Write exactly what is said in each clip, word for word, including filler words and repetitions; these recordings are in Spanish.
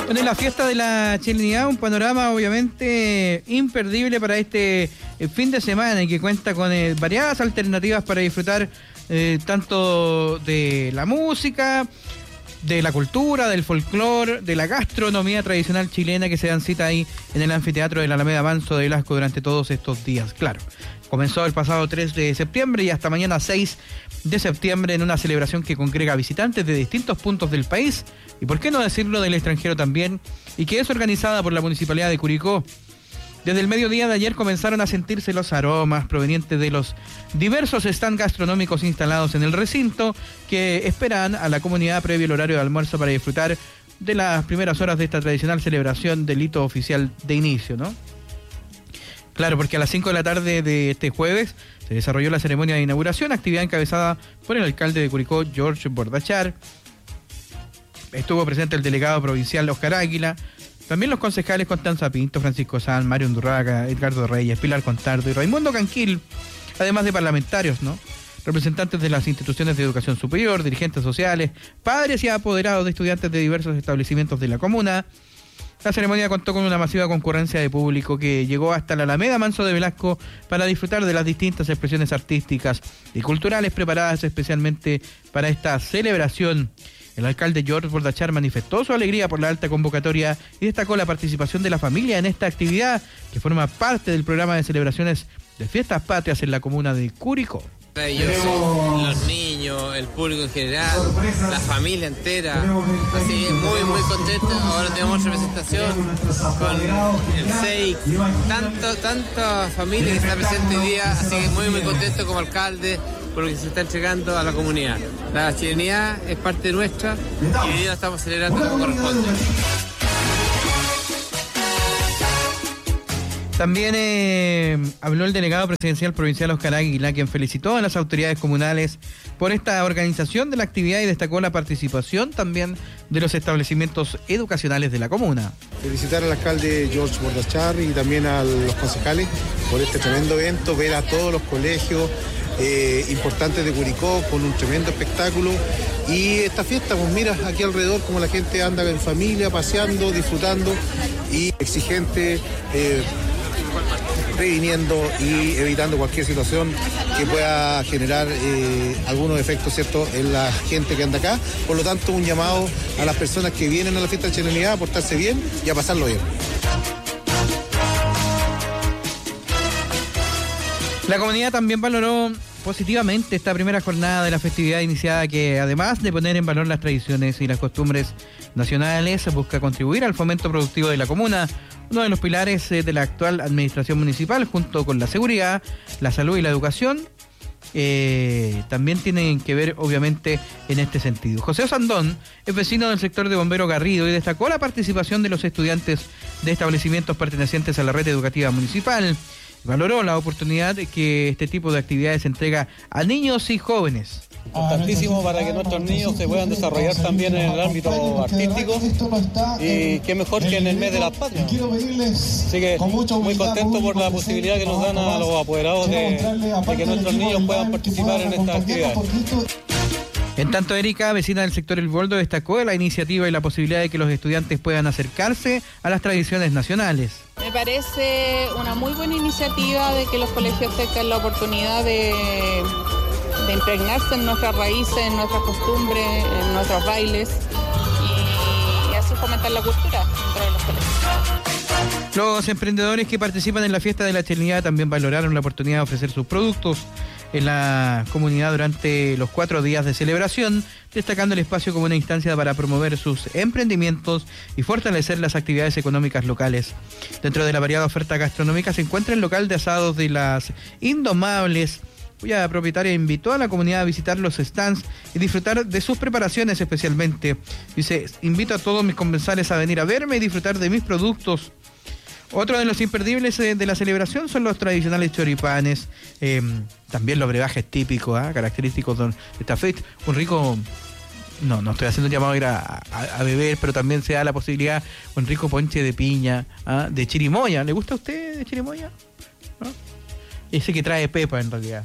Bueno, en la fiesta de la chilenidad, un panorama obviamente imperdible para este fin de semana y que cuenta con eh, variadas alternativas para disfrutar eh, tanto de la música, de la cultura, del folclore, de la gastronomía tradicional chilena que se dan cita ahí en el anfiteatro de la Alameda Manso de Velasco durante todos estos días. Claro, comenzó el pasado tres de septiembre y hasta mañana seis de septiembre en una celebración que congrega visitantes de distintos puntos del país y por qué no decirlo del extranjero también, y que es organizada por la Municipalidad de Curicó. Desde el mediodía de ayer comenzaron a sentirse los aromas provenientes de los diversos stands gastronómicos instalados en el recinto que esperan a la comunidad previo al horario de almuerzo para disfrutar de las primeras horas de esta tradicional celebración del hito oficial de inicio, ¿no? Claro, porque a las cinco de la tarde de este jueves se desarrolló la ceremonia de inauguración, actividad encabezada por el alcalde de Curicó, George Bordachar. Estuvo presente el delegado provincial Oscar Águila, también los concejales Constanza Pinto, Francisco Sanz, Mario Undurraga, Edgardo Reyes, Pilar Contardo y Raimundo Canquil, además de parlamentarios, ¿no? Representantes de las instituciones de educación superior, dirigentes sociales, padres y apoderados de estudiantes de diversos establecimientos de la comuna. La ceremonia contó con una masiva concurrencia de público que llegó hasta la Alameda Manso de Velasco para disfrutar de las distintas expresiones artísticas y culturales preparadas especialmente para esta celebración. El alcalde George Bordachar manifestó su alegría por la alta convocatoria y destacó la participación de la familia en esta actividad que forma parte del programa de celebraciones de fiestas patrias en la comuna de Curicó. Ellos, los niños, el público en general, la familia entera, así muy muy contentos. Ahora tenemos representación con el S E I, tanto, tanta familia que está presente hoy día, así que muy muy contento como alcalde por lo que se está entregando a la comunidad. La chilenidad es parte nuestra y hoy día la estamos celebrando como corresponde. También eh, habló el delegado presidencial provincial Oscar Águila, quien felicitó a las autoridades comunales por esta organización de la actividad y destacó la participación también de los establecimientos educacionales de la comuna. Felicitar al alcalde George Bordachar y también a los concejales por este tremendo evento, ver a todos los colegios eh, importantes de Curicó con un tremendo espectáculo. Y esta fiesta, pues mira, aquí alrededor como la gente anda en familia, paseando, disfrutando y exigente, eh, previniendo y evitando cualquier situación que pueda generar eh, algunos efectos, ¿cierto?, en la gente que anda acá. Por lo tanto, un llamado a las personas que vienen a la fiesta de chilenidad a portarse bien y a pasarlo bien. La comunidad también valoró positivamente esta primera jornada de la festividad iniciada que, además de poner en valor las tradiciones y las costumbres nacionales, busca contribuir al fomento productivo de la comuna, uno de los pilares de la actual administración municipal, junto con la seguridad, la salud y la educación, eh, también tienen que ver obviamente en este sentido. José Osandón es vecino del sector de Bombero Garrido y destacó la participación de los estudiantes de establecimientos pertenecientes a la red educativa municipal. Valoró la oportunidad que este tipo de actividades entrega a niños y jóvenes. Importantísimo para que nuestros niños se puedan desarrollar también en el ámbito artístico y qué mejor que en el mes de las patrias. Así que muy contento por la posibilidad que nos dan a los apoderados de, de que nuestros niños puedan participar en estas actividades. En tanto, Erika, vecina del sector El Boldo, destacó la iniciativa y la posibilidad de que los estudiantes puedan acercarse a las tradiciones nacionales. Me parece una muy buena iniciativa de que los colegios tengan la oportunidad de, de impregnarse en nuestras raíces, en nuestras costumbres, en nuestros bailes y, y así fomentar la cultura dentro de los colegios. Los emprendedores que participan en la fiesta de la chilenidad también valoraron la oportunidad de ofrecer sus productos en la comunidad durante los cuatro días de celebración, destacando el espacio como una instancia para promover sus emprendimientos y fortalecer las actividades económicas locales. Dentro de la variada oferta gastronómica se encuentra el local de asados de las Indomables, cuya propietaria invitó a la comunidad a visitar los stands y disfrutar de sus preparaciones especialmente. Dice, invito a todos mis comensales a venir a verme y disfrutar de mis productos. Otro de los imperdibles de la celebración son los tradicionales choripanes, eh, también los brebajes típicos, ¿eh? característicos de esta fecha. Un rico, no, no estoy haciendo un llamado a ir a, a, a beber, pero también se da la posibilidad, un rico ponche de piña, ¿eh? de chirimoya. ¿Le gusta a usted de chirimoya? ¿No? Ese que trae pepa en realidad.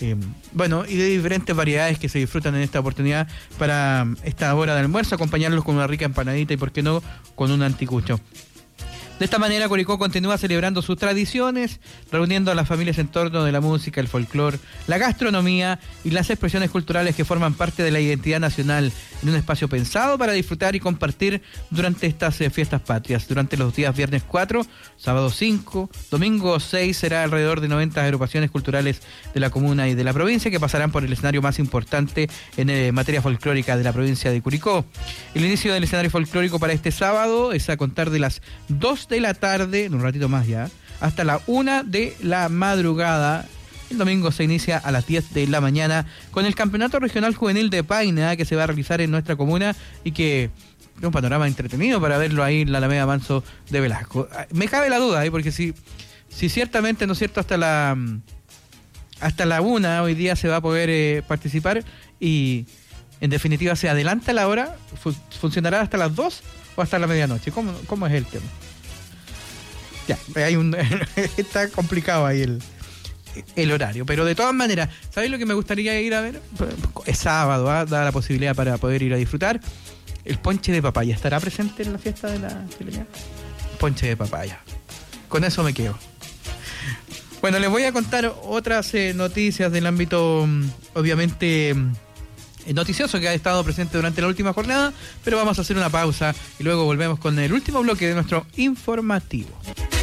Eh, bueno, y de diferentes variedades que se disfrutan en esta oportunidad para esta hora de almuerzo, acompañarlos con una rica empanadita y, por qué no, con un anticucho. De esta manera, Curicó continúa celebrando sus tradiciones, reuniendo a las familias en torno de la música, el folclore, la gastronomía y las expresiones culturales que forman parte de la identidad nacional, en un espacio pensado para disfrutar y compartir durante estas eh, fiestas patrias. Durante los días viernes cuatro, sábado cinco, domingo seis, será alrededor de noventa agrupaciones culturales de la comuna y de la provincia que pasarán por el escenario más importante en eh, materia folclórica de la provincia de Curicó. El inicio del escenario folclórico para este sábado es a contar de las dos de la tarde, en un ratito más ya, hasta la una de la madrugada. El domingo se inicia a las diez de la mañana con el Campeonato Regional Juvenil de Paina, que se va a realizar en nuestra comuna y que es un panorama entretenido para verlo ahí en la Alameda Manso de Velasco. Me cabe la duda, ¿eh? porque si, si ciertamente, ¿no es cierto?, hasta la hasta la una hoy día se va a poder eh, participar y en definitiva se adelanta la hora, fu- ¿funcionará hasta las dos o hasta la medianoche? ¿Cómo, cómo es el tema? Ya, hay un está complicado ahí el, el horario, pero de todas maneras, ¿sabéis lo que me gustaría ir a ver? Es sábado, ¿eh? Da la posibilidad para poder ir a disfrutar. El ponche de papaya, ¿estará presente en la fiesta de la chilenidad? Ponche de papaya. Con eso me quedo. Bueno, les voy a contar otras eh, noticias del ámbito, obviamente, noticioso que ha estado presente durante la última jornada, pero vamos a hacer una pausa y luego volvemos con el último bloque de nuestro informativo.